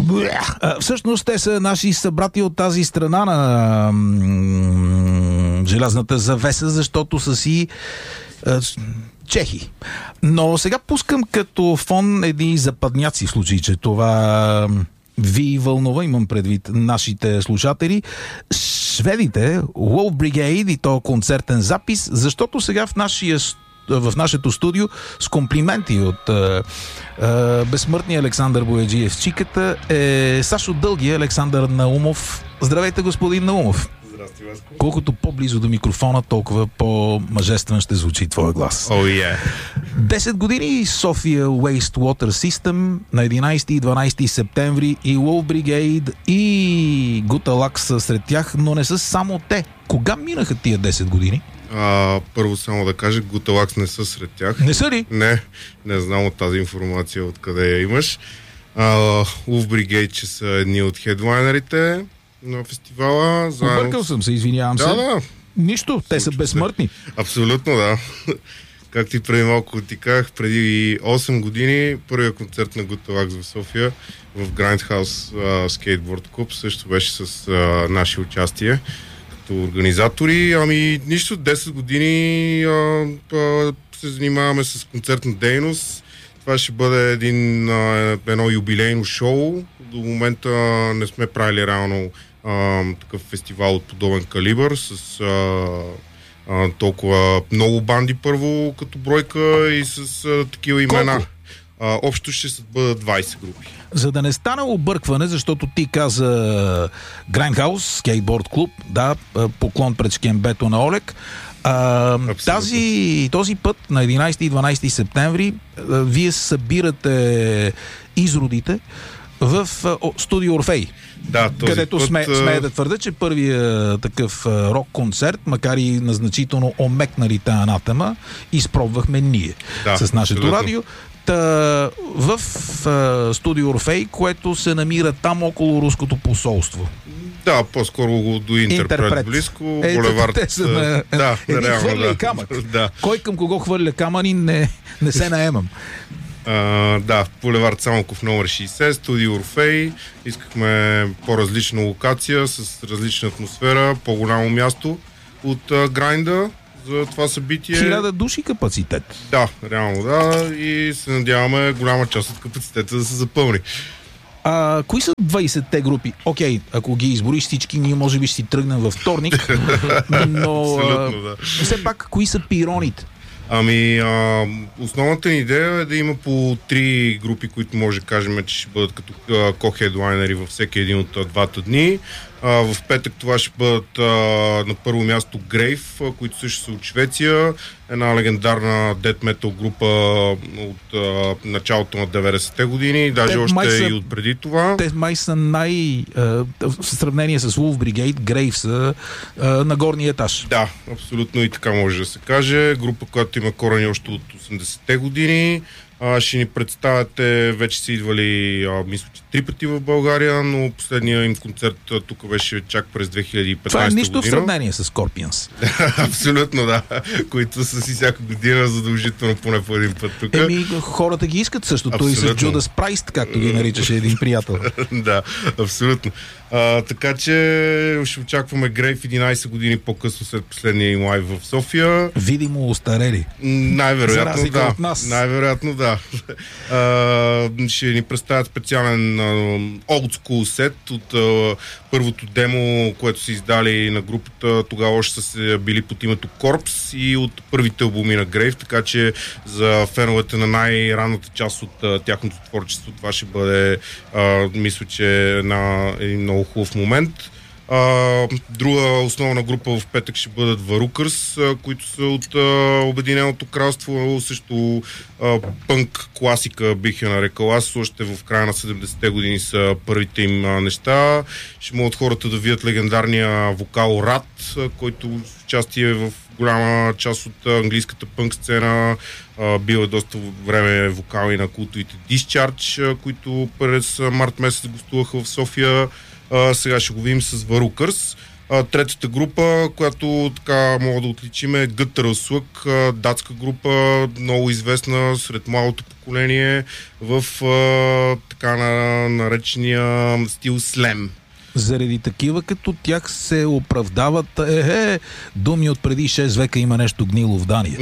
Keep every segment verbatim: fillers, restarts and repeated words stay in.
А, всъщност те са наши събрати от тази страна на м- желязната завеса, защото са си а, чехи. Но сега пускам като фон едни западняци, в случай, че това ви вълнува, имам предвид нашите слушатели. Шведите, Wolf Brigade, и то концертен запис, защото сега в нашия в нашето студио с комплименти от е, е, безсмъртния Александър Бояджиев Чиката е Сашо Дългия, Александър Наумов. Здравейте, господин Наумов. Здрасти, Васко. Колкото по-близо до микрофона, толкова по-мъжествен ще звучи твоя глас. Oh, yeah. десет години София Wastewater System на единайсети и дванайсети септември и Wolf Brigade и Gutalax са сред тях, но не са само те. Кога минаха тия десет години? А, първо само да кажа, Gutalax не са сред тях. Не са ли? Не, не знам от тази информация откъде я имаш. А, Wolf Brigade, че са едни от хедлайнерите на фестивала. Заедно... Объркал съм се, извинявам да, се. Да, Нищо, те са безсмъртни. Абсолютно, да. Както и преди малко ти казах, преди осем години първият концерт на Gutalax в София в Grindhouse Skateboard Club също беше с а, наше участие като организатори. Ами нищо, десет години а, а, се занимаваме с концертна дейност. Това ще бъде един, а, едно юбилейно шоу. До момента не сме правили реално а, такъв фестивал от подобен калибър с а, а, толкова много банди първо като бройка и с а, такива имена. Колко? А, общо ще се бъдат двайсет групи. За да не стане объркване, защото ти каза Grindhouse, Skateboard Club, да, поклон пред шкембето на Олег. А, тази, този път на единайсети и дванайсети септември а, вие събирате изродите в а, студио Орфей. Да, този където път, сме, сме да твърда, че първият такъв рок-концерт, макар и на значително омекналите Анатема, изпробвахме ние да, с нашето абсолютно. Радио. Та, в а, студио Орфей, което се намира там около руското посолство. Да, по-скоро до Интерпред, Интерпред. Близко. Е, булевард. Те са на, да, един реално, хвърля да. и камък. Да. Кой към кого хвърля камъни, не, не се наемам. Uh, да, булевард Самоков номер шейсет, студио Орфей. Искахме по-различна локация, с различна атмосфера, по-голямо място от uh, грайнда за това събитие. Хиляда души капацитет. Да, реално да. И се надяваме голяма част от капацитета да се запълни. А кои са двайсетте групи? Окей, ако ги избориш всички, ние може би ще си тръгнем във вторник. Но абсолютно, да. Все пак, кои са пироните? Ами, а, основната ни идея е да има по три групи, които може да кажем, че ще бъдат като ко-хедлайнери във всеки един от а, двата дни. А, в петък това ще бъдат а, на първо място Grave, а, които също са от Швеция. Една легендарна дет метал група от а, началото на деветдесетте години, даже те още са, и от преди това. Те май са най... А, в сравнение с Wolf Brigade, Grave са а, на горния етаж. Да, абсолютно и така може да се каже. Група, която има корени още от осемдесетте години. А, ще ни представяте, вече са идвали, а, мисля, че три пъти в България, но последния им концерт а, тук беше чак през две хиляди и петнайсета година. Това е нищо година. в сравнение с Scorpions. Абсолютно, да. Които са си всяка година задължително поне по един път тук. Еми, хората ги искат същото. Абсолютно. И с Judas Priest, както ги наричаше един приятел. Да, абсолютно. А, така че ще очакваме Grave единайсет години по-късно след последния им лайв в София. Видимо устарели. Най-вероятно да. От нас. Най-вероятно да. А, ще ни представят специален олдскул сет от а, първото демо, което са издали на групата. Тогава още са били под името Corpse и от първите албуми на Grave, така че за феновете на най-ранната част от а, тяхното творчество това ще бъде, а, мисля, че една един много хубав момент. А, друга основна група в петък ще бъдат Варукърс, които са от а, Обединеното кралство, също а, пънк класика бих я нарекал аз, още в края на седемдесетте години са първите им а, неща. Ще могат хората да видят легендарния вокал Рат, който участие в голяма част от английската пънк сцена. А, бил е доста време вокали на култовите Discharge, които през март месец гостуваха в София. Uh, сега ще го видим с Варукърс. А, третата група, която така мога да отличим е Гътър Слък, датска група, много известна сред младото поколение в а, така на, наречения стил слем. Заради такива като тях се оправдават е, думи от преди шест века има нещо гнило в Дания.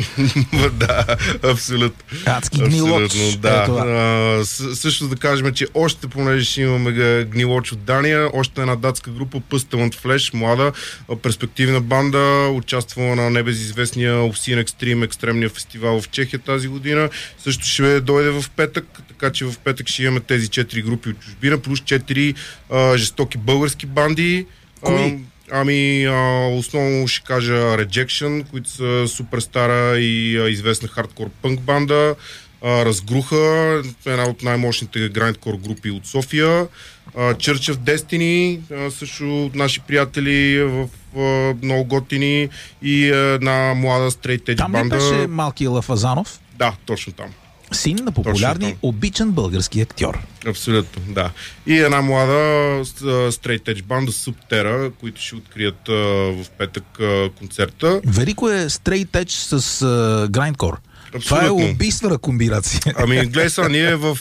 Да, абсолютно. Адски гнилоч. Да. А, също да кажем, че още, понеже ще имаме гнилоч от Дания, още една датска група, Pestilent Flesh, млада, перспективна банда, участвала на небезизвестния Obscene Extreme, екстремния фестивал в Чехия тази година. Също ще дойде в петък, така че в петък ще имаме тези четири групи от чужбина, плюс четири а, жестоки български банди. Кои? А, ами, а, основно ще кажа Rejection, които са супер стара и а, известна хардкор пънк банда. А, Разгруха, една от най-мощните грайндкор групи от София. А, Church of Destiny, а, също наши приятели в а, много готини, и една млада straight edge там банда. Там ли беше малкия Лафазанов? Да, точно там. Син на популярни, обичан български актьор. Абсолютно, да. И една млада straight edge банда Subterra, които ще открият а, в петък а, концерта. Велико е straight edge с uh, grindcore. Това е убийствена комбинация. Ами, гледай са, ние в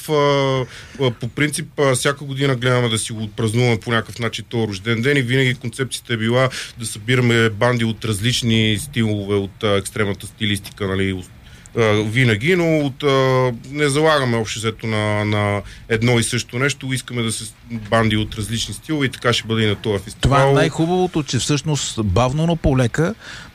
а, по принцип а, всяка година гледаме да си го отпразнуваме по някакъв начин този рожден ден, и винаги концепцията е била да събираме банди от различни стилове, от а, екстремната стилистика, нали, винаги, но от, а, не залагаме общо взето на, на едно и също нещо, искаме да се банди от различни стилове, и така ще бъде и на това фестивал. Това е най-хубавото, че всъщност бавно, но полека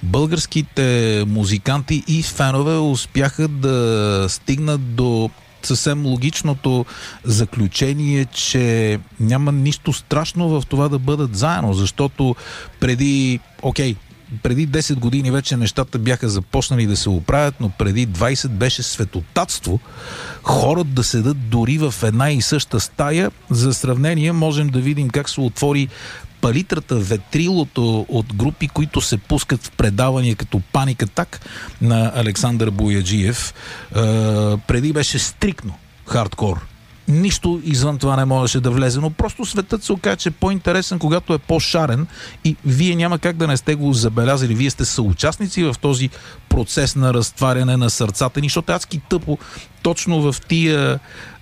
българските музиканти и фенове успяха да стигнат до съвсем логичното заключение, че няма нищо страшно в това да бъдат заедно, защото преди, окей, преди десет години вече нещата бяха започнали да се оправят, но преди двайсет беше светотатство хората да седат дори в една и съща стая. За сравнение можем да видим как се отвори палитрата, ветрилото от групи, които се пускат в предавания като Паник Атак на Александър Бояджиев. Е, преди беше стриктно хардкор. Нищо извън това не можеше да влезе, но просто светът се оказа, че е по-интересен, когато е по-шарен, и вие няма как да не сте го забелязали. Вие сте съучастници в този процес на разтваряне на сърцата ни, защото е адски тъпо точно в тия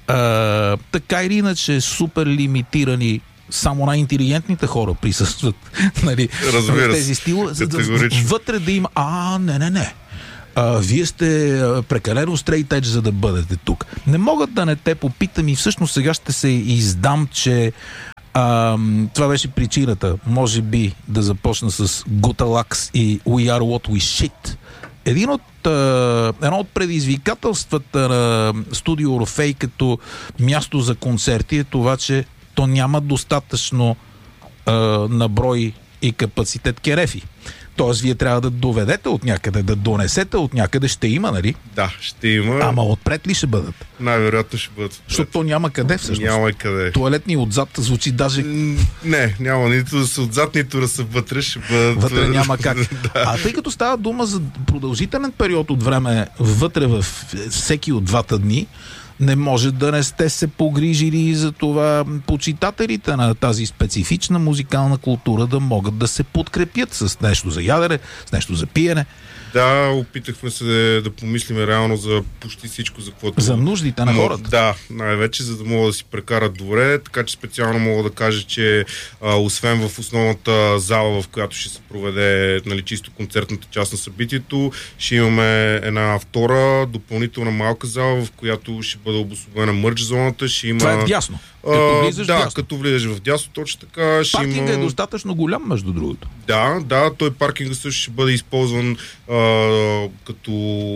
а, така или иначе супер лимитирани, само най-интелигентните хора присъстват, нали, в тези стила, за да вътре да има а, не, не, не. А, вие сте прекалено straight edge, за да бъдете тук. Не могат да не те попитам, и всъщност сега ще се издам, че а, това беше причината, може би, да започна с Gutalax и We Are What We Shit. Един от, а, едно от предизвикателствата на Студио Орфей като място за концерти е това, че то няма достатъчно а, наброй и капацитет керефи. Тоест, вие трябва да доведете от някъде, да донесете от някъде, ще има, нали? Да, ще има. Ама отпред ли ще бъдат? Най-вероятно ще бъдат отпред. Защото то няма къде всъщност. Няма къде. Туалетни отзад звучи даже... Не, няма нито да са отзад, нито да са вътре, ще бъдат... Вътре няма как. Да. А тъй като става дума за продължителен период от време вътре в всеки от двата дни, не може да не сте се погрижили за това почитателите на тази специфична музикална култура да могат да се подкрепят с нещо за ядене, с нещо за пиене. Да, опитахме се да, да помислиме реално за почти всичко, за каквото... За нуждите на хората. Да, най-вече, за да могат да си прекарат добре, така че специално мога да кажа, че а, освен в основната зала, в която ще се проведе, нали, чисто концертната част на събитието, ще имаме една втора допълнителна малка зала, в която ще бъде обособена мърч зоната. Ще има... Това е вдясно. Като влизаш да, вдясно. като влизаш в дясно, точно така. Ще Паркинга има... е достатъчно голям, между другото. Да, да, той паркинга също ще бъде използван а, като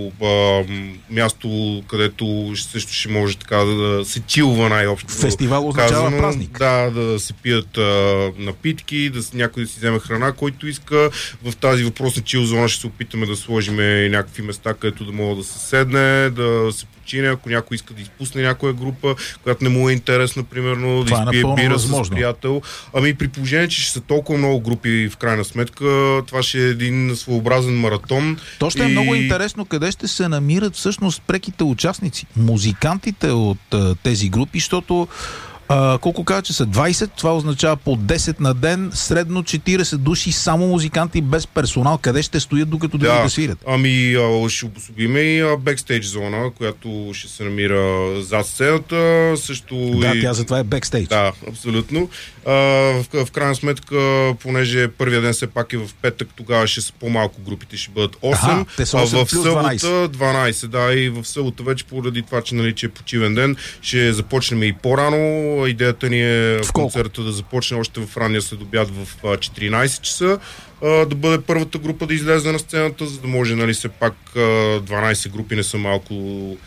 а, място, където също ще може така да се чилва най-общо. Фестивал означава казано, празник. Да, да се пият а, напитки, да някой да си вземе храна, който иска. В тази въпросна чил зона ще се опитаме да сложим някакви места, където да мога да се седне, да се почине, ако някой иска да изпусне някоя група, която не му е интересна, примерно, да изпие е бира възможно. С приятел. Ами при положение, че ще са толкова много групи в крайна сметка, това ще е един своеобразен маратон. То ще и... е много интересно къде ще се намират всъщност преките участници, музикантите от а, тези групи, защото А, колко каза, че са двайсет, това означава по десет на ден, средно четирийсет души, само музиканти без персонал. Къде ще стоят, докато да, другите свирят? Ами а, ще обособиме и бекстейдж зона, която ще се намира зад сцената. Също Да, и... тя затова е бекстейдж. Да, абсолютно. А, в, в крайна сметка, понеже първия ден все пак е в петък, тогава ще са по-малко групите, ще бъдат осем. Аха, те са осем а в плюс събота дванайсет, да, и в събота вече поради това, че нали, че е почивен ден, ще започнем и по-рано. Идеята ни е в концерта да започне още в ранния следобяд в четиринайсет часа. Да бъде първата група да излезе на сцената, за да може, нали, все пак дванайсет групи не са малко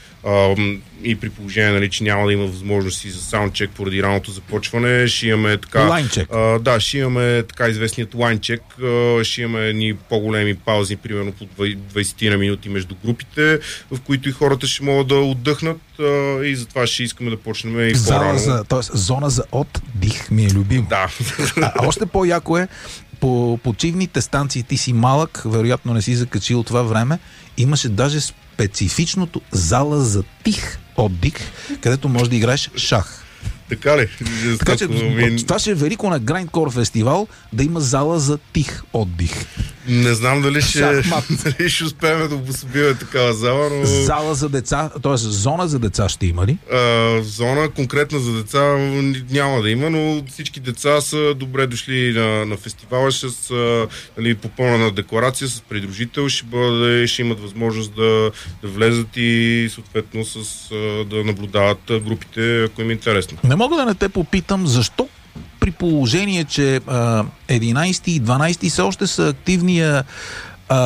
Uh, и при положение, нали, че няма да има възможности за саундчек поради раното започване, ще имаме така... Лайнчек. Uh, да, ще имаме така известният лайнчек, uh, ще имаме едни по-големи паузи, примерно по двайсет на минути между групите, в които и хората ще могат да отдъхнат uh, и затова ще искаме да почнем и по-рано. За, тоест, зона за отдих ми е любим. Да. А, още по-яко е, по почивните станции, ти си малък, вероятно не си закачил това време, имаше даже специфичното зала за тих отдих, където можеш да играеш шах. Така ли? Така че това ще е велико на Grindcore фестивал да има зала за тих отдих. Не знам дали ще, дали ще успеем да обособиме такава зала, но... Зала за деца, т.е. зона за деца ще има ли? А, зона конкретна за деца няма да има, но всички деца са добре дошли на, на фестивала с нали, попълнена декларация, с придружител, ще, бъде, ще имат възможност да, да влезат и съответно с, да наблюдават групите, ако им е интересно. Не мога да не те попитам, защо при положение, че а, единайсети и дванайсети все още са активния а,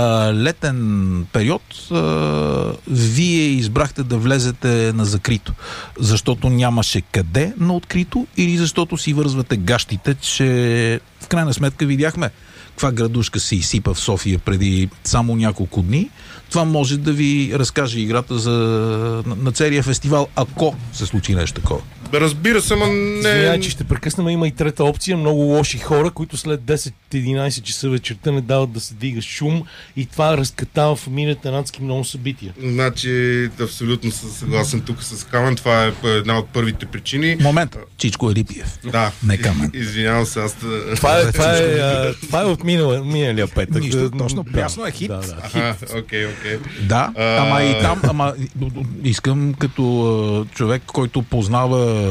летен период, а, вие избрахте да влезете на закрито? Защото нямаше къде на открито или защото си вързвате гащите, че в крайна сметка видяхме каква градушка се изсипа в София преди само няколко дни. Това може да ви разкаже играта за, на, на целия фестивал, ако се случи нещо такова. Разбира се, ма не... Извинявай, че ще прекъснем, има и трета опция. Много лоши хора, които след десет-единайсет часа вечерта не дават да се дига шум и това разкатава фамилията на адски много събития. Значи, абсолютно съм съгласен тук с Камен. Това е една от първите причини. Момент. Чичко Елипиев. Да. Не Камен. Извинявам се, аз... Това е, това е, а, това е от минала, миналия петък. Нищо, точно. Прясно е хит. Да, да. Аха, окей, окей. Да, ама и там, ама искам като човек, който познава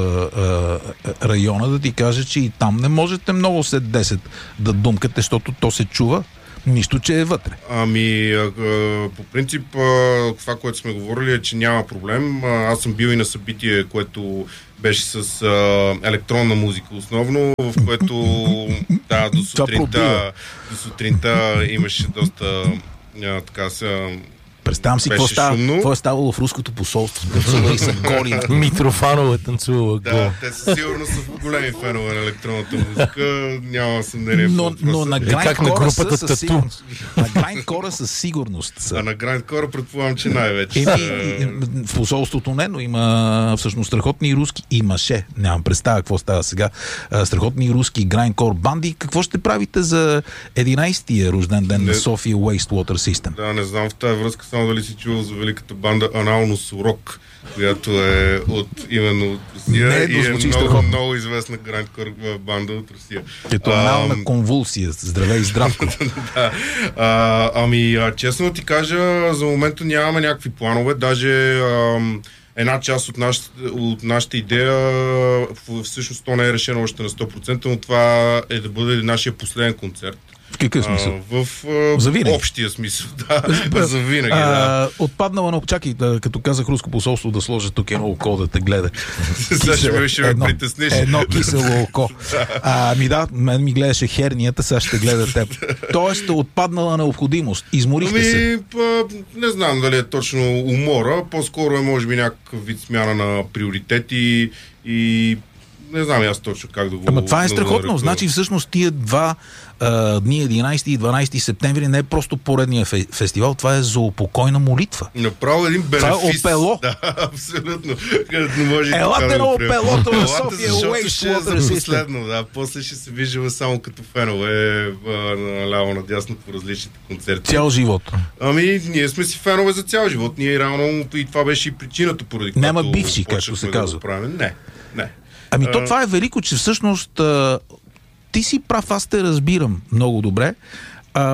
района, да ти кажа, че и там не можете много след десет да думкате, защото то се чува. Нищо, че е вътре. Ами, а, по принцип, това, което сме говорили е, че няма проблем. Аз съм бил и на събитие, което беше с а, електронна музика основно, в което да, до сутринта, до сутринта имаше доста а, така са... Представям си какво, става, какво е ставало в руското посолство. Танцували са голи. Митрофанова е танцувала да, гол. те са сигурно са големи фенове на електронната музика. Няма съмнение. Но, но на Grindcore са със тату. сигурност. На Grindcore със сигурност са. А на Grindcore предполагам, че най-вече. Еми, в посолството не, но има всъщност страхотни руски. Имаше. Нямам представа какво става сега. Страхотни руски Grindcore банди. Какво ще правите за единайсетия рожден ден на София Wastewater System? Да, не знам в тази връзка само дали си чувал за великата банда Анално Сурок, която е от именно от Русия Не, и е много, страхотно. много известна Grindcore банда от Русия. Като анална а, конвулсия. Здравей и здравко. да. а, ами, а, честно да ти кажа, за момента нямаме някакви планове. Даже а, една част от, наш, от нашата идея, всъщност то не е решено още на сто процента, но това е да бъде нашия последен концерт. В какъв смисъл? А, в а, общия смисъл, да. За винаги, да. Отпаднала, но чакай, да, като казах руско посолство, да сложа тук едно око да те гледа. Сега ще ме, ще ме едно, притесниш. Едно кисело око. а, ми да, мен ми гледаше хернията, сега ще гледа теб. Тоест, отпаднала необходимост. Изморихте ами, се. Па, не знам дали е точно умора, по-скоро е може би някакъв вид смяна на приоритети и не знам аз точно как да го... Ама това е да страхотно. Да значи всъщност тия два а, дни, единайсети и дванайсети септември, не е просто поредния фе, фестивал, това е за упокойна молитва. Направо един бенефис. Това е опело. Да, абсолютно. Може Елате на опелото на София Wastewater System. Последно, да. После ще се виждаме само като фенове наляво надясно по различните концерти. Цял живот. Ами, ние сме си фенове за цял живот. Ние реално и това беше и причината, поради Няма която бивши, както се казва. Да не, не. Ами то това е велико, че всъщност а, ти си прав, аз те разбирам много добре. А,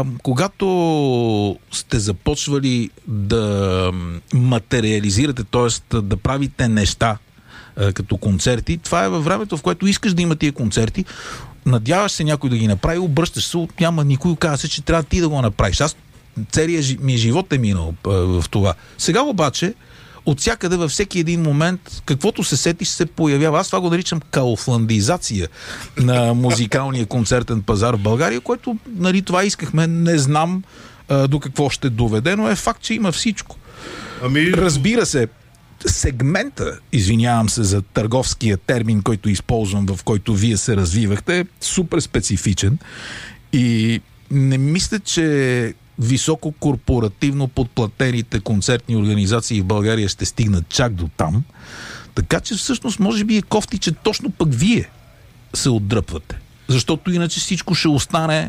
когато сте започвали да материализирате, т.е. да правите неща а, като концерти, това е във времето, в което искаш да има тия концерти, надяваш се някой да ги направи, обръщаш се, няма никой, казва се, че трябва ти да го направиш. Аз целият ми живот е минал а, в това. Сега обаче от всякъде във всеки един момент, каквото се сетиш, се появява. Аз това го наричам кауфландизация на музикалния концертен пазар в България, което, нали, това искахме, не знам а, до какво ще доведе, но е факт, че има всичко. Ами... Разбира се, сегмента, извинявам се за търговския термин, който използвам, в който вие се развивахте, е супер специфичен и не мисля, че високо корпоративно подплатените концертни организации в България ще стигнат чак до там. Така че всъщност може би е кофти, че точно пък вие се отдръпвате. Защото иначе всичко ще остане...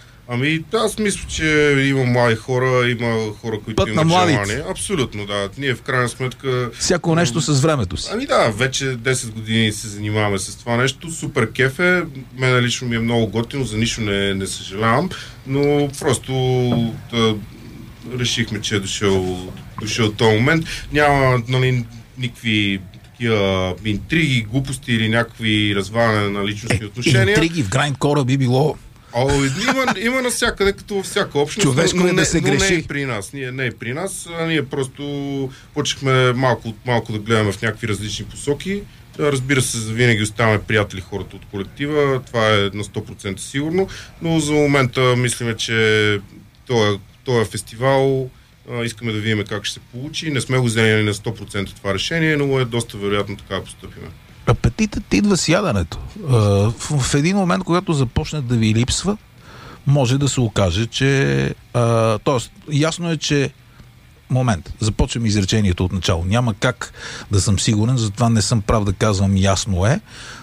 Ами аз мисля, че има млади хора, има хора, които Път имат на желание. Абсолютно, да. Ние в крайна сметка... Всяко нещо с времето си. Ами да, вече десет години се занимаваме с това нещо. Супер кеф е. Мене лично ми е много готино, за нищо не, не съжалявам, но просто да, решихме, че е дошъл, дошъл този момент. Няма, нали, никакви такива интриги, глупости или някакви разваляне на личностни е, отношения. Интриги в грайндкора би било... О, има, има навсякъде, като във всяка общност, Човешко но, е но, да не, се но не греши. и при нас. Ние, не и при нас, а ние просто почнахме малко, малко да гледаме в някакви различни посоки. Разбира се, винаги оставаме приятели хората от колектива, това е на сто процента сигурно, но за момента мислиме, че този, този фестивал а, искаме да видим как ще се получи. Не сме го взели на сто процента това решение, но е доста вероятно така да постъпим. Апетитът идва с яденето. В, в един момент, когато започне да ви липсва, може да се окаже, че... А, тоест, ясно е, че... Момент, започвам изречението от начало. Няма как да съм сигурен, затова не съм прав да казвам ясно е,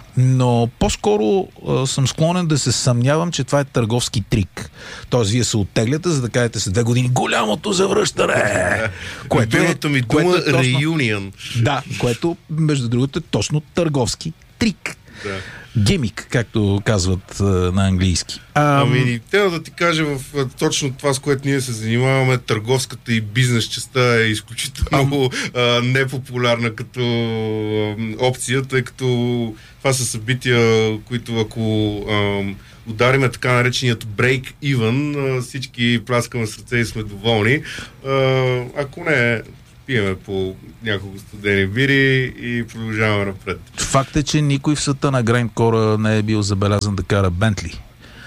но по-скоро а, съм склонен да се съмнявам, че това е търговски трик. Тоест, вие се оттегляте, за да кажете след две години голямото завръщане! Което е, ми дума което е точно, реюнион. Да, което, между другото, е точно търговски трик. Да. Гимик, както казват а, на английски. А, ами, трябва да ти кажа в точно това, с което ние се занимаваме, търговската и бизнес частта е изключително а, непопулярна като а, опция, тъй като това са събития, които ако а, удариме така нареченият break even, а, всички пляскаме сърце и сме доволни. А, ако не, пиеме по няколко студени бири и продължаваме напред. Факт е, че никой в света на грайндкора не е бил забелязан да кара Бентли.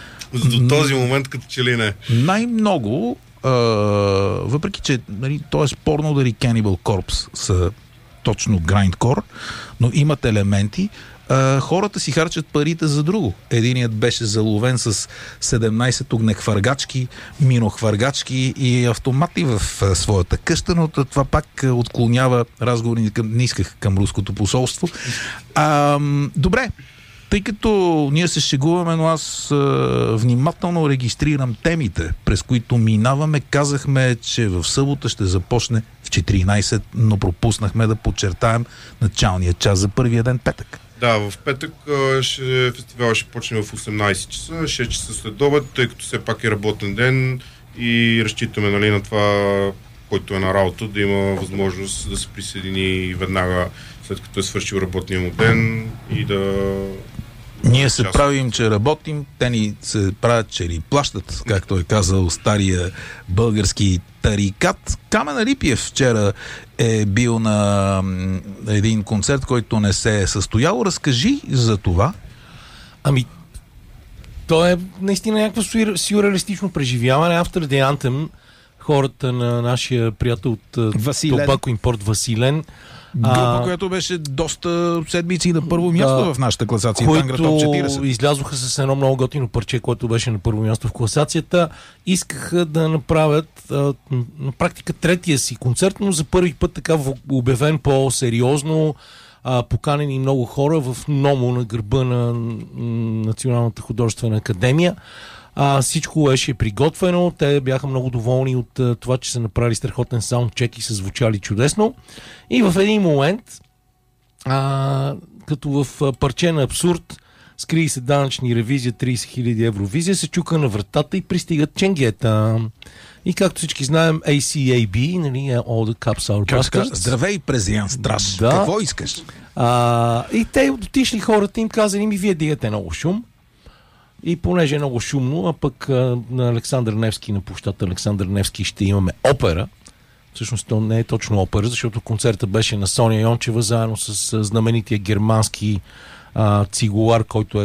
До този момент като че ли не. Най-много, а, въпреки че, нали, то е спорно дали Cannibal Corpse са точно грайндкор, но имат елементи, а, хората си харчат парите за друго. Единият беше заловен с седемнайсет огнехвъргачки, минохвъргачки и автомати в а, своята къща, но това пак а, отклонява разговори, към, не исках към руското посолство. А, добре, тъй като ние се шегуваме, но аз а, внимателно регистрирам темите, през които минаваме. Казахме, че в събота ще започне в четиринайсет, но пропуснахме да подчертаем началния час за първия ден, петък. Да, в петък ще, фестивал ще почне в осемнайсет часа, шест часа след обед, тъй като все пак е работен ден и разчитаме, нали, на това, който е на работа, да има възможност да се присъедини веднага след като е свършил работния му ден и да... Ние се правим, че работим, те ни се правят, че ни плащат, както е казал стария български тарикат. Камен Алипиев вчера е бил на един концерт, който не се е състоял. Разкажи за това. Ами, то е наистина някакво сюрреалистично преживяване. After the Anthem, хората на нашия приятел от Tobacco Import Василен, група, а, която беше доста седмици на първо място да, в нашата класация. Които излязоха с едно много готино парче, което беше на първо място в класацията. Искаха да направят а, на практика третия си концерт, но за първи път така обявен по-сериозно, а, поканени много хора в НОМО на гърба на Националната художествена академия. А, всичко беше приготвено, те бяха много доволни от а, това, че са направили страхотен саундчек и са звучали чудесно. И в един момент а, като в а, парче на абсурд, скрие се данъчни ревизия, трийсет хиляди евро визия, се чука на вратата и пристигат ченгета. И както всички знаем, Ей Си Ей Би, нали, All the Cops Are Bastards. Здравей, президент Страш. Да. Какво искаш? А, и те отишли хората им казали ми, вие дигате много шум. И понеже е много шумно, а пък а, на Александър Невски, на площадта Александър Невски ще имаме опера. Всъщност то не е точно опера, защото концертът беше на Соня Йончева заедно с, с знаменития германски а, цигулар, който е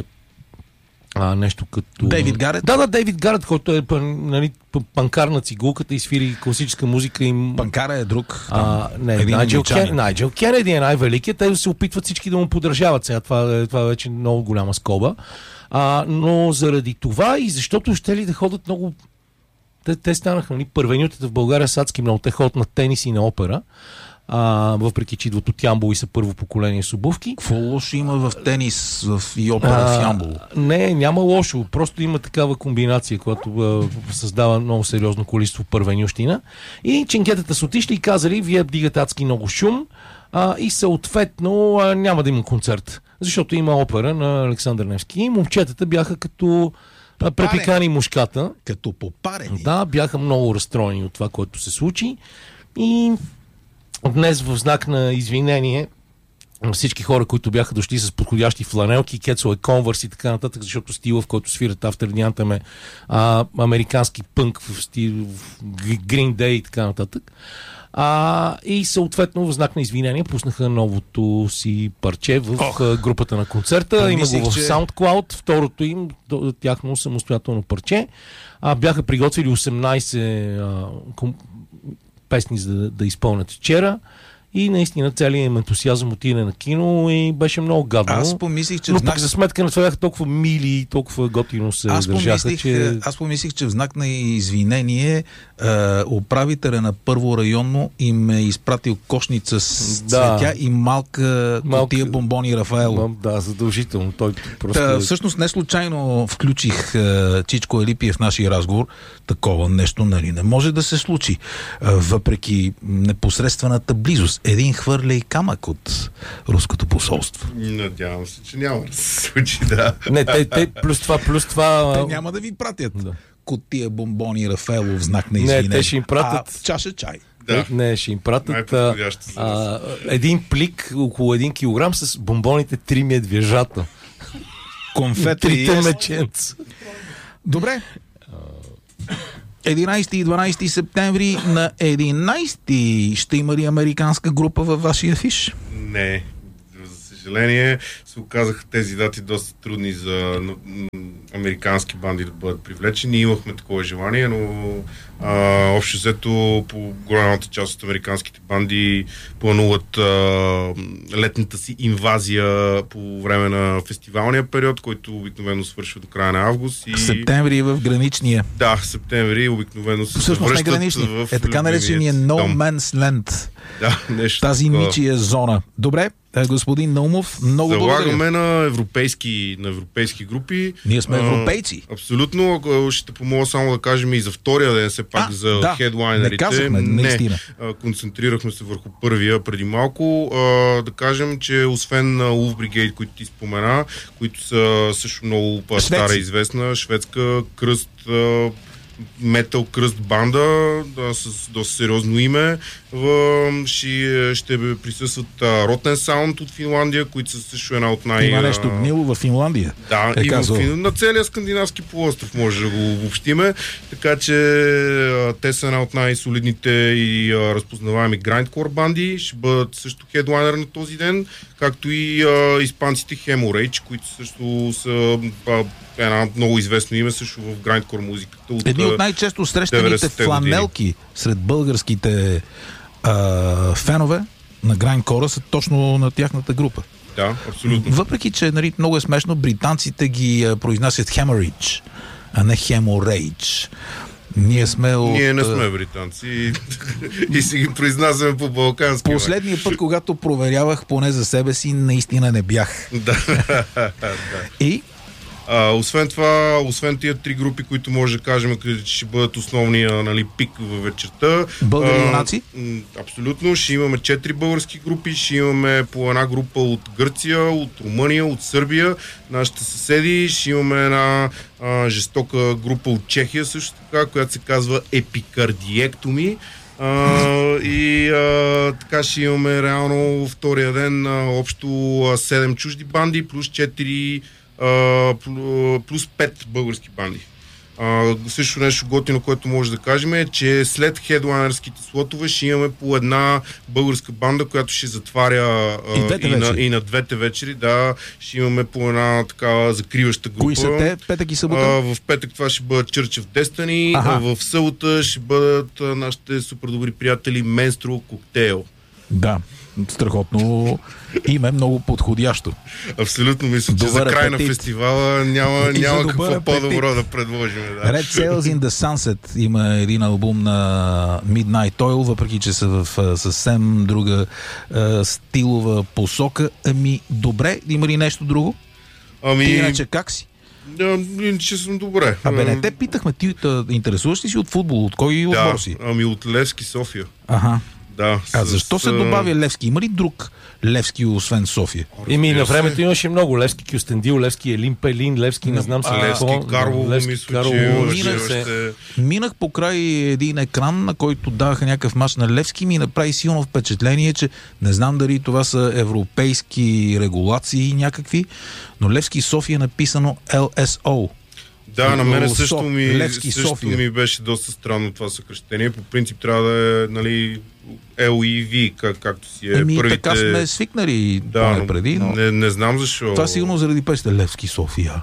а, нещо като... Дейвид Гарет? Да, да, Дейвид Гарет, който е нали, панкар на цигулката и свири класическа музика. Им... Панкара е друг. А, не, Найджел, Кен, Найджел Кенеди е най-великият. Те се опитват всички да му подражават сега. Това е, това е вече много голяма скоба. А, но заради това и защото ще ли да ходят много... Те, те станаха нали, първенютите в България с адски много. Те ходят на тенис и на опера. А, въпреки че идват от Ямбол и са първо поколение с обувки. Какво лошо има в тенис в и опера а, в Ямбол? Не, няма лошо. Просто има такава комбинация, която а, създава много сериозно количество първенющина. И ченгетата са отишли и казали, вие дигате адски много шум а, и съответно а, няма да има концерт. Защото има опера на Александър Невски. И момчетата бяха като а, препикани мушката. Като попарени. Да, бяха много разстроени от това, което се случи. И днес в знак на извинение на всички хора, които бяха дошли с подходящи фланелки, кецове, конвърс и така нататък, защото стила, в който свират After the Anthem е а, американски пънк в стил в Green Day и така нататък. А, и съответно в знак на извинение пуснаха новото си парче в Ох, групата на концерта. Има мислих, го в че... SoundCloud, второто им, тяхно самостоятелно парче. А, бяха приготвили осемнайсет а, ком... песни за да, да изпълнят вчера. И наистина целият им ентусиазъм отиде на кино и беше много гадно. Аз помислих, че но знак... пък за сметка на това бяха толкова мили и толкова готино се аз държаха, помислих, че... Аз помислих, че в знак на извинение е, управителя на първо районно им е изпратил кошница с да. цветя и малка Малка... кутия бомбони Рафаело. Да, задължително. Той просто... Та, всъщност не случайно включих е, Чичко Елипиев в нашия разговор. Такова нещо нали не може да се случи. Е, въпреки непосредствената близост. Един хвърля и камък от руското посолство. Надявам се, че няма да се случи, да. Не, те, те плюс това, плюс това... Те няма да ви пратят да. кутия бомбони Рафаело в знак на извинение. Не, те ще им пратят... А, чаша чай. Да. Не, ще им пратят а, а, един плик около един килограм с бомбоните три медвежата. Конфети. Трите меченца. Добре. единайсети и дванайсети септември на единайсети ще има ли американска група във вашия афиш? Не. За съжаление се оказаха тези дати доста трудни за американски банди да бъдат привлечени. Имахме такова желание, но а, общо взето по голямата част от американските банди плануват а, летната си инвазия по време на фестивалния период, който обикновено свършва до края на август. И... Септември в граничния. Да, септември обикновено се всъщност връщат не гранични. в е така наречения No дом. Man's Land. Да, нещо тази такова. ничия зона. Добре, господин Наумов, много благодаря. Залагаме на европейски, на европейски групи. Ние сме европейци. А, абсолютно. Ще помогна само да кажем и за втория ден, все пак а, за да, хедлайнерите. Не казахме, наистина. Не, концентрирахме се върху първия преди малко. А, да кажем, че освен Wolf Brigade, които ти спомена, които са също много стара и известна, шведска кръст, метал кръст банда, да, с доста сериозно име. В, ще, ще присъстват Rotten Sound от Финландия, които са също една от най... Има нещо гнило в Финландия. Да, е и в, на целия скандинавски полуостров може да го обобщиме. Така че те са една от най-солидните и а, разпознаваеми грайндкор банди. Ще бъдат също хедлайнер на този ден, както и а, испанците Hemorrhage, които също са а, една много известно име също в грайндкор музиката. От, едни от най-често срещаните фланелки години сред българските а, фенове на грайндкора са точно на тяхната група. Да, абсолютно. Въпреки, че нали, много е смешно, британците ги а, произнасят Hemorrhage, а не Hemorrhage. Ние сме от... Ние не сме британци и, и си ги произнасяме по балкански. Последния път, когато проверявах поне за себе си, наистина не бях. Да. И А, освен това, освен тия три групи, които може да кажем, че ще бъдат основния, нали, пик във вечерта. Българи и юнаци? Абсолютно. Ще имаме четири български групи, ще имаме по една група от Гърция, от Румъния, от Сърбия, нашите съседи. Ще имаме една а, жестока група от Чехия също така, която се казва Епикардиектоми. Uh, и uh, така ще имаме реално втория ден uh, общо uh, седем чужди банди плюс четири uh, плюс пет български банди. Uh, също нещо готино, което може да кажем е, че след хедлайнерските слотове ще имаме по една българска банда, която ще затваря uh, и, и, на, и на двете вечери. Да, ще имаме по една такава закриваща група. Кои са те? Петък и събота? Uh, в петък това ще бъдат Church of Destiny, а в събота ще бъдат uh, нашите супер добри приятели Menstrual Cocktail. Да, страхотно име, много подходящо. Абсолютно мисля, че за край на фестивала няма, няма какво по-добро да предложим. Да. Red Sails in the Sunset има един албум на Midnight Oil, въпреки че са в а, съвсем друга а, стилова посока. Ами, добре, има ли нещо друго? Ами... Ти иначе как си? Да, че съм добре. Абе, не те питахме, ти интересуваш ли си от футбол? От кой отбор да, си? Ами от Левски, София. Ага. Да, а с... защо се добавя Левски? Има ли друг Левски, освен София? Еми, на времето имаше много. Левски Кюстендил, Левски Елин Пелин, Левски не знам а, Левски Карлово, Левски, мисля, Карлово, че минах, ще... минах покрай един екран, на който даваха някакъв мач на Левски, ми направи силно впечатление, че не знам дали това са европейски регулации някакви, но Левски София е написано Ел Ес О. Да, на мен също, ми, Левски, също ми беше доста странно това съкръщение. По принцип трябва да е, нали, Ел И Ви, как, както си е. Еми, първите... така сме свикнали да, преди, но... Не, не знам защо. Това сигурно заради песните Левски София.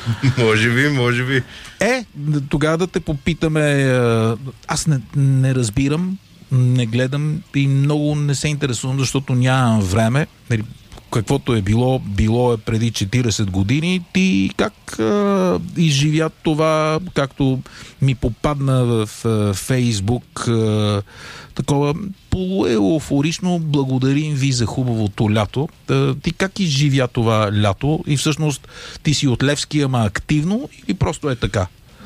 Може би, може би. Е, тогава да те попитаме... Аз не, не разбирам, не гледам и много не се интересувам, защото нямам време. Каквото е било, било е преди четирийсет години. Ти как а, изживя това, както ми попадна в а, Фейсбук, а, такова полуеуфорично благодарим ви за хубавото лято. А, ти как изживя това лято? И всъщност ти си от Левски, ама активно или просто е така?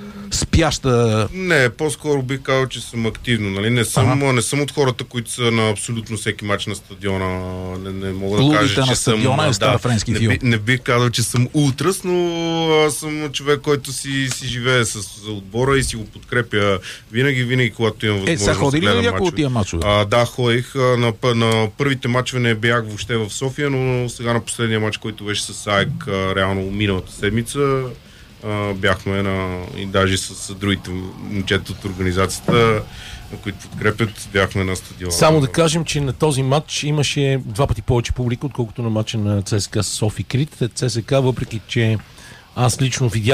Спяща... Не, по-скоро бих казал, че съм активно. Нали? Не, съм, не съм от хората, които са на абсолютно всеки мач на стадиона. Не, не мога да Лудите кажа, на че стадиона съм... е стар да, френски не, филм. Не, не бих казал, че съм ултрас, но аз съм човек, който си, си живее с отбора и си го подкрепя винаги, винаги, когато имам възможност. Е, сега ходи ли на някои от тия мачове? А, да, ходих. На, на първите мачове не бях въобще в София, но сега на последния мач, който беше с АЕК, реално миналата седмица, Uh, бяхме на, и даже с, с другите момчета от организацията, които подкрепят, бяхме на стадиона. Само да кажем, че на този матч имаше два пъти повече публика, отколкото на матча на ЦСКА с Софи Крит. ЦСКА, въпреки че аз лично видях